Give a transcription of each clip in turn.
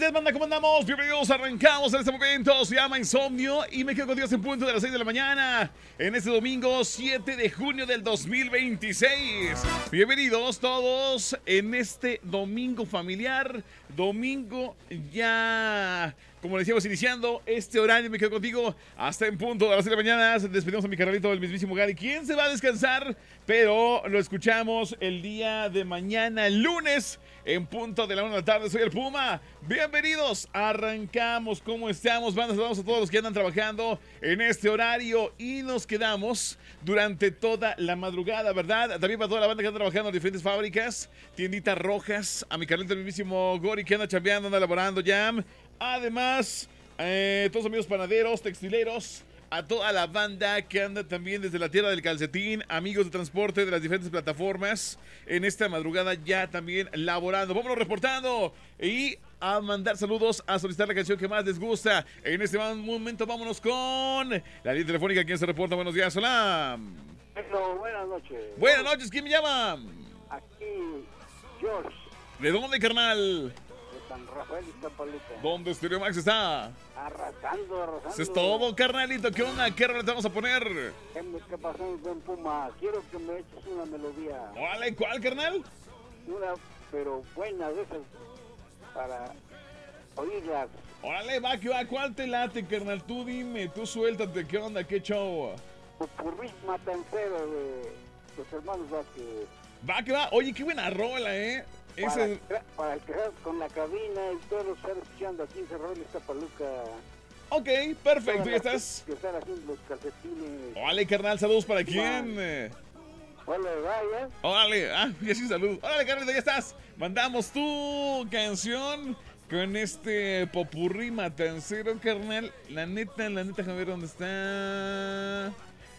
días, banda, ¿cómo andamos? Bienvenidos, arrancamos en este momento. Se llama Insomnio y me quedo contigo en punto de las 6 de la mañana en este domingo 7 de junio del 2026. Bienvenidos todos en este domingo familiar, domingo ya, como decíamos, iniciando este horario. Me quedo contigo hasta en punto de las 6 de la mañana. Despedimos a mi carnalito, el mismísimo Gary, quien se va a descansar, pero lo escuchamos el día de mañana, el lunes, en punto de la 1 de la tarde. Soy el Puma. Bienvenidos. Arrancamos. ¿Cómo estamos, banda? Saludamos a todos los que andan trabajando en este horario y nos quedamos durante toda la madrugada, ¿verdad? También para toda la banda que anda trabajando en diferentes fábricas, tienditas rojas, a mi carnalito, el mismísimo Gori, que anda chambeando, anda elaborando jam. Además, todos los amigos panaderos, textileros, a toda la banda que anda también desde la tierra del calcetín, amigos de transporte de las diferentes plataformas, en esta madrugada ya también laborando. Vámonos reportando y a mandar saludos, a solicitar la canción que más les gusta. En este momento vámonos con la línea telefónica. ¿Quién se reporta? Buenos días, hola. Bueno, buenas noches. Buenas noches, ¿quién me llama? Aquí, George, ¿De dónde, carnal? de San Rafael Iztapaluca. ¿Dónde Stereo Max está? Arrasando. Eso es todo, carnalito. ¿Qué onda? ¿Qué rola te vamos a poner? ¿Qué pasó, mi buen Puma? Quiero que me eches una melodía. Vale, ¿cuál, carnal? Una, pero buena de esas para oírlas. Órale, va, que va. ¿Cuál te late, carnal? Tú dime, tú suéltate. ¿Qué onda? ¿Qué show? Por Luis Matancero de los hermanos Vázquez. Va, que va. Oye, qué buena rola, ¿eh? Ese... Para que seas con la cabina y todos los que están escuchando aquí en San Rafael Iztapaluca. Ok, perfecto, ya estás. Que están haciendo los calcetines. Órale, carnal, saludos para quién. Hola, vaya. Órale, ya sí, saludos. Órale, carnal, ya estás. Mandamos tu canción con este popurrí matancero, carnal. La neta, déjame ver dónde está.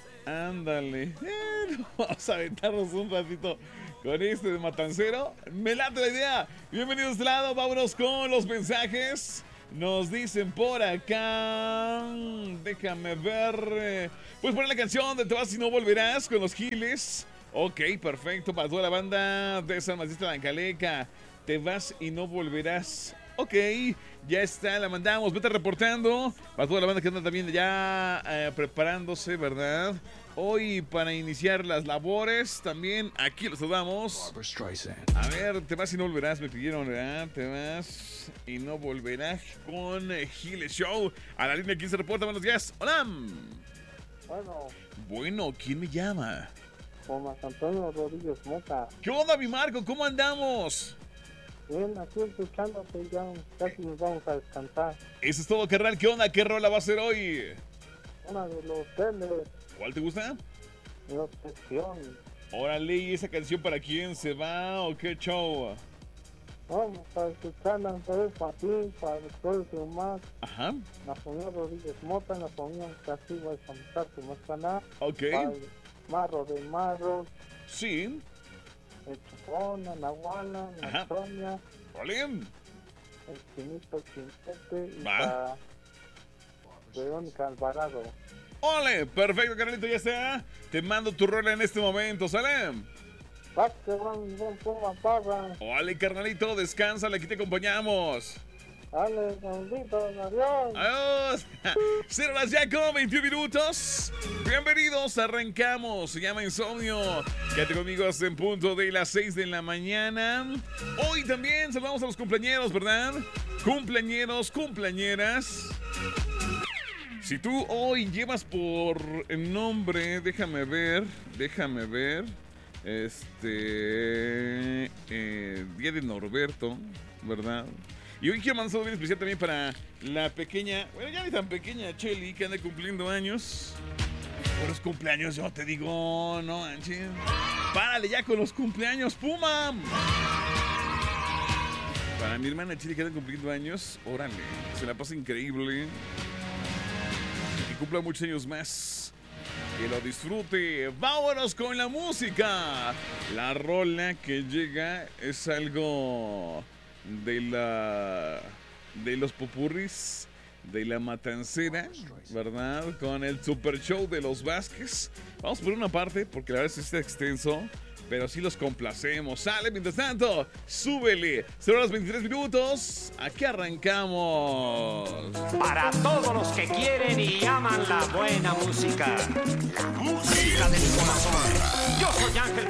Ándale. Vamos a aventarnos un ratito con este de matancero. Me late la idea. Bienvenidos de este lado, vámonos con los mensajes. Nos dicen por acá, déjame ver, puedes poner la canción de Te vas y no volverás con los Giles. Ok, perfecto, para toda la banda de San Francisco de Ancaleca, Te vas y no volverás. Ok, ya está, la mandamos, vete reportando. Para toda la banda que anda también ya preparándose, ¿verdad? Hoy para iniciar las labores, también aquí los saludamos. A ver, Te vas y no volverás, me pidieron, ¿verdad? Te vas y no volverás con Giles Show. A la línea, ¿quién se reporta? Buenos días. Hola. Bueno, ¿quién me llama? Tomás Antonio Rodríguez Mota. ¿Qué onda, mi Marco? ¿Cómo andamos? Bien, aquí escuchándote, ya casi nos vamos a descansar. Eso es todo, carnal. ¿Qué onda? ¿Qué rola va a ser hoy? Una de los teles, ¿Cuál te gusta? de obsesión. Órale, ¿y esa canción para quién se va o qué show? Vamos a escucharla, entonces para ti, para el doctor y más. Ajá. Napoleón Rodríguez Mota, Napoleón Castillo de Santar, tu canal. Ok. Para el Marro de Marros, Sí. el Chupón, la Nahuala, Ajá. la Sonia, Órale. el Chinito Quintete y Va. para Verónica Alvarado. Órale, perfecto, carnalito, ya está. Te mando tu rola en este momento, ¿sale? Vázquez, buen Puma, Parra. Órale, carnalito, descansa, aquí te acompañamos. Dale, bendito, adiós. Adiós. 0 horas ya con 21 minutos. Bienvenidos, arrancamos. Se llama Insomnio. Quédate conmigo hasta en punto de las 6 de la mañana. Hoy también saludamos a los cumpleañeros, ¿verdad? Cumpleañeros, cumpleañeras. Si tú hoy llevas por nombre, déjame ver. Día de Norberto, ¿verdad? Y hoy quiero mandar un saludo bien especial también para la pequeña, bueno, ya ni tan pequeña, Cheli, que anda cumpliendo años. Por los cumpleaños, yo te digo, no manches. Párale ya con los cumpleaños, Puma. Para mi hermana Cheli, que anda cumpliendo años, órale, se la pasa increíble. Que cumpla muchos años más. Que lo disfrute. Vámonos con la música. La rola que llega es algo de los popurris de La Matancera, ¿verdad? Con el Super Show de los Vázquez. Vamos por una parte, porque la verdad es que está extenso, pero sí los complacemos. Sale, mientras tanto, súbele. 0:23. Aquí arrancamos. Para todos los que quieren y aman la buena música. La música de mi corazón. Yo soy Ángel